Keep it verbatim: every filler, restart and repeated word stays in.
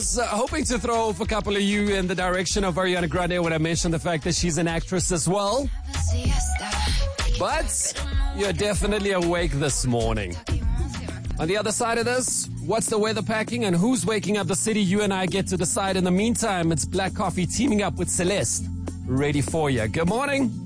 Uh, hoping to throw off a couple of you in the direction of Ariana Grande when I mentioned the fact that she's an actress as well. But you're definitely awake this morning. On the other side of this, what's the weather packing and who's waking up the city? You and I get to decide. In the meantime, it's Black Coffee teaming up with Celeste. Ready for you. Good morning.